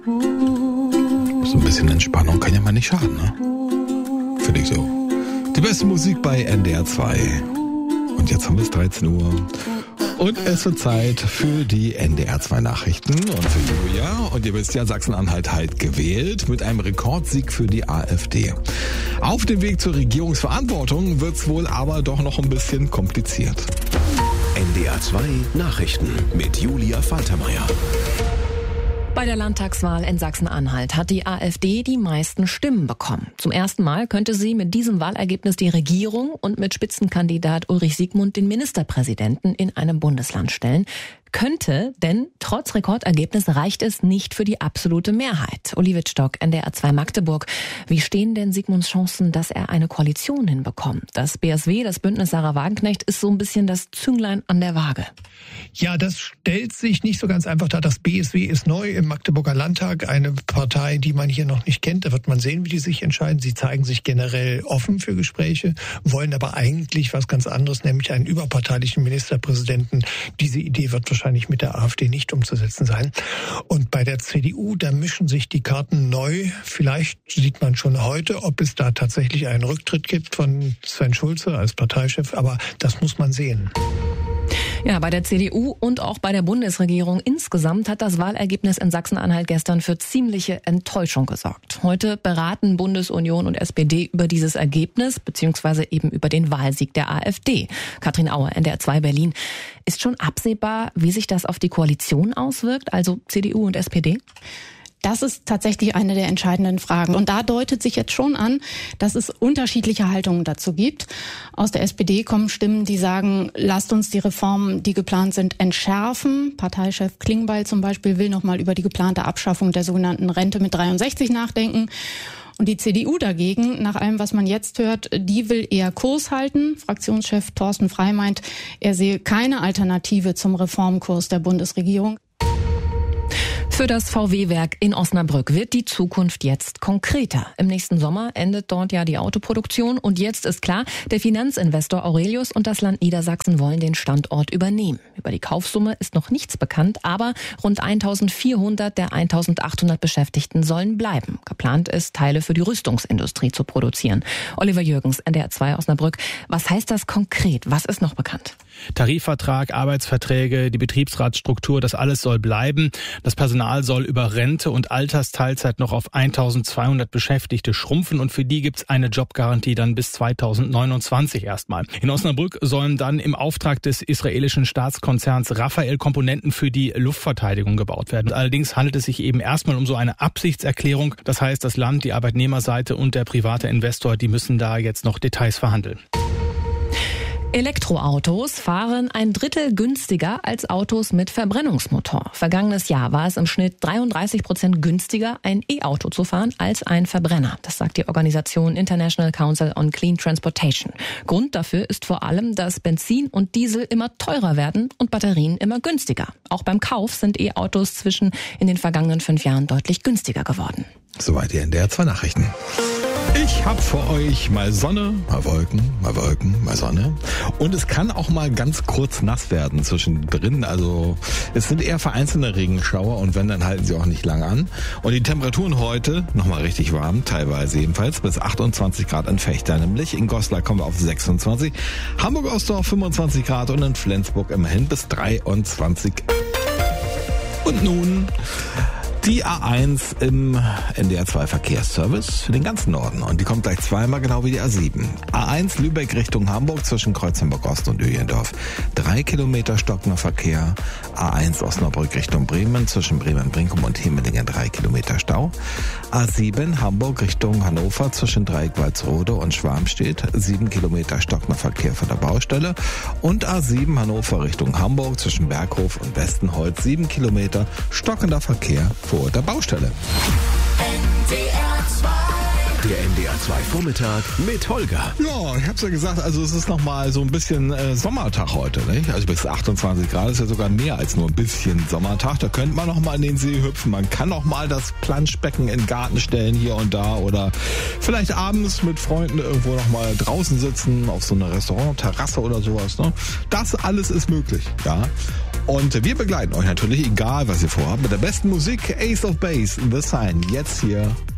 So ein bisschen Entspannung kann ja mal nicht schaden, ne? Finde ich so. Die beste Musik bei NDR 2. Und jetzt haben wir es 13 Uhr. Und es wird Zeit für die NDR 2 Nachrichten und für Julia. Und ihr wisst ja, Sachsen-Anhalt halt gewählt mit einem Rekordsieg für die AfD. Auf dem Weg zur Regierungsverantwortung wird es wohl aber doch noch ein bisschen kompliziert. NDR 2 Nachrichten mit Julia Faltermeier. Bei der Landtagswahl in Sachsen-Anhalt hat die AfD die meisten Stimmen bekommen. Zum ersten Mal könnte sie mit diesem Wahlergebnis die Regierung und mit Spitzenkandidat Ulrich Siegmund den Ministerpräsidenten in einem Bundesland stellen. Könnte, denn trotz Rekordergebnis reicht es nicht für die absolute Mehrheit. Uli Wittstock, NDR 2 Magdeburg. Wie stehen denn Siegmunds Chancen, dass er eine Koalition hinbekommt? Das BSW, das Bündnis Sarah Wagenknecht, ist so ein bisschen das Zünglein an der Waage. Ja, das stellt sich nicht so ganz einfach dar. Das BSW ist neu im Magdeburger Landtag, eine Partei, die man hier noch nicht kennt. Da wird man sehen, wie die sich entscheiden. Sie zeigen sich generell offen für Gespräche, wollen aber eigentlich was ganz anderes, nämlich einen überparteilichen Ministerpräsidenten. Diese Idee wird wahrscheinlich mit der AfD nicht umzusetzen sein. Und bei der CDU, da mischen sich die Karten neu. Vielleicht sieht man schon heute, ob es da tatsächlich einen Rücktritt gibt von Sven Schulze als Parteichef, aber das muss man sehen. Ja, bei der CDU und auch bei der Bundesregierung insgesamt hat das Wahlergebnis in Sachsen-Anhalt gestern für ziemliche Enttäuschung gesorgt. Heute beraten Bundesunion und SPD über dieses Ergebnis, beziehungsweise eben über den Wahlsieg der AfD. Katrin Auer, NDR 2 Berlin. Ist schon absehbar, wie sich das auf die Koalition auswirkt, also CDU und SPD? Das ist tatsächlich eine der entscheidenden Fragen. Und da deutet sich jetzt schon an, dass es unterschiedliche Haltungen dazu gibt. Aus der SPD kommen Stimmen, die sagen, lasst uns die Reformen, die geplant sind, entschärfen. Parteichef Klingbeil zum Beispiel will noch mal über die geplante Abschaffung der sogenannten Rente mit 63 nachdenken. Und die CDU dagegen, nach allem, was man jetzt hört, die will eher Kurs halten. Fraktionschef Thorsten Frey meint, er sehe keine Alternative zum Reformkurs der Bundesregierung. Für das VW-Werk in Osnabrück wird die Zukunft jetzt konkreter. Im nächsten Sommer endet dort ja die Autoproduktion und jetzt ist klar, der Finanzinvestor Aurelius und das Land Niedersachsen wollen den Standort übernehmen. Über die Kaufsumme ist noch nichts bekannt, aber rund 1.400 der 1.800 Beschäftigten sollen bleiben. Geplant ist, Teile für die Rüstungsindustrie zu produzieren. Oliver Jürgens, NDR 2 Osnabrück. Was heißt das konkret? Was ist noch bekannt? Tarifvertrag, Arbeitsverträge, die Betriebsratsstruktur, das alles soll bleiben. Das Personal soll über Rente und Altersteilzeit noch auf 1.200 Beschäftigte schrumpfen und für die gibt's eine Jobgarantie dann bis 2029 erstmal. In Osnabrück sollen dann im Auftrag des israelischen Staatskonzerns Rafael Komponenten für die Luftverteidigung gebaut werden. Allerdings handelt es sich eben erstmal um so eine Absichtserklärung. Das heißt, das Land, die Arbeitnehmerseite und der private Investor, die müssen da jetzt noch Details verhandeln. Elektroautos fahren 1/3 günstiger als Autos mit Verbrennungsmotor. Vergangenes Jahr war es im Schnitt 33% günstiger, ein E-Auto zu fahren, als ein Verbrenner. Das sagt die Organisation International Council on Clean Transportation. Grund dafür ist vor allem, dass Benzin und Diesel immer teurer werden und Batterien immer günstiger. Auch beim Kauf sind E-Autos in den vergangenen 5 Jahren deutlich günstiger geworden. Soweit die NDR 2 Nachrichten. Ich habe für euch mal Sonne, mal Wolken, mal Sonne. Und es kann auch mal ganz kurz nass werden zwischendrin. Also es sind eher vereinzelte Regenschauer und wenn, dann halten sie auch nicht lang an. Und die Temperaturen heute nochmal richtig warm, teilweise jedenfalls, bis 28 Grad in Vechta nämlich. In Goslar kommen wir auf 26, Hamburg-Ostdorf 25 Grad und in Flensburg immerhin bis 23. Und nun die A1 im NDR 2 Verkehrsservice für den ganzen Norden. Und die kommt gleich zweimal, genau wie die A7. A1 Lübeck Richtung Hamburg zwischen Kreuzenburg Ost und Öhlendorf. 3 Kilometer stockender Verkehr. A1 Osnabrück Richtung Bremen zwischen Bremen-Brinkum und Hemelingen 3 Kilometer Stau. A7 Hamburg Richtung Hannover zwischen Dreieck-Walsrode und Schwarmstedt. 7 Kilometer stockender Verkehr von der Baustelle. Und A7 Hannover Richtung Hamburg zwischen Berghof und Westenholz. 7 Kilometer stockender Verkehr vor der Baustelle. Der NDR 2 Vormittag mit Holger. Ja, ich hab's ja gesagt, also es ist nochmal so ein bisschen Sommertag heute, nicht? Also bis 28 Grad ist ja sogar mehr als nur ein bisschen Sommertag. Da könnte man noch mal in den See hüpfen. Man kann auch mal das Planschbecken in den Garten stellen hier und da oder vielleicht abends mit Freunden irgendwo noch mal draußen sitzen auf so einer Restaurant-Terrasse oder sowas, ne? Das alles ist möglich, ja. Und wir begleiten euch natürlich, egal was ihr vorhabt, mit der besten Musik. Ace of Base, The Sign, jetzt hier